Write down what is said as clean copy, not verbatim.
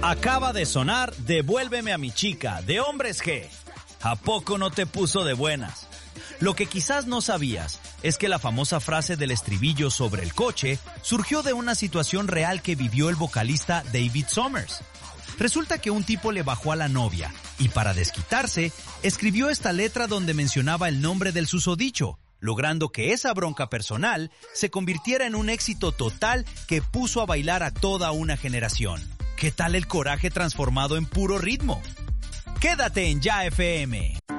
Acaba de sonar Devuélveme a mi chica, de Hombres G. ¿A poco no te puso de buenas? Lo que quizás no sabías es que la famosa frase del estribillo sobre el coche surgió de una situación real que vivió el vocalista David Summers. Resulta que un tipo le bajó a la novia y para desquitarse, escribió esta letra donde mencionaba el nombre del susodicho, logrando que esa bronca personal se convirtiera en un éxito total que puso a bailar a toda una generación. ¿Qué tal el coraje transformado en puro ritmo? Quédate en Ya FM.